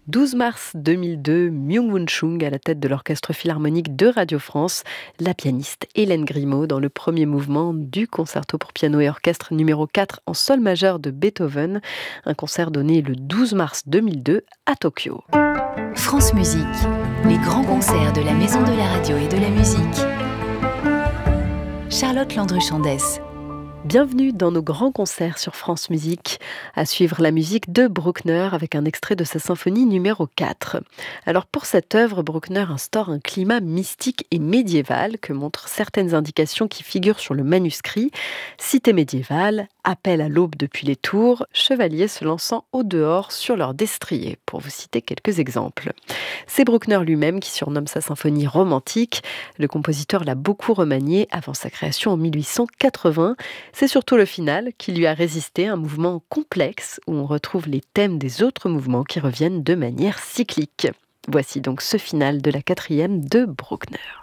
12 mars 2002, Myung-Whun Chung à la tête de l'Orchestre philharmonique de Radio France, la pianiste Hélène Grimaud dans le premier mouvement du concerto pour piano et orchestre numéro 4 en sol majeur de Beethoven, un concert donné le 12 mars 2002 à Tokyo. France Musique, les grands concerts de la Maison de la Radio et de la Musique. Charlotte Landru-Chandès. Bienvenue dans nos grands concerts sur France Musique. À suivre la musique de Bruckner avec un extrait de sa symphonie numéro 4. Alors pour cette œuvre, Bruckner instaure un climat mystique et médiéval que montrent certaines indications qui figurent sur le manuscrit. Cité médiévale, appel à l'aube depuis les tours, chevaliers se lançant au dehors sur leurs destriers, pour vous citer quelques exemples. C'est Bruckner lui-même qui surnomme sa symphonie romantique. Le compositeur l'a beaucoup remaniée avant sa création en 1880. C'est surtout le final qui lui a résisté, un mouvement complexe où on retrouve les thèmes des autres mouvements qui reviennent de manière cyclique. Voici donc ce final de la 4e de Bruckner.